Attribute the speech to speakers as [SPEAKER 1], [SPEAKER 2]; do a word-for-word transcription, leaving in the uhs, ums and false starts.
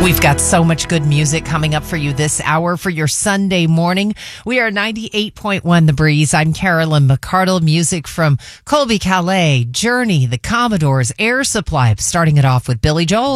[SPEAKER 1] We've got so much good music coming up for you this hour for your Sunday morning. We are ninety-eight point one The Breeze. I'm Carolyn McCardle. Music from Colby Calais, Journey, The Commodores, Air Supply. Starting it off with Billy Joel.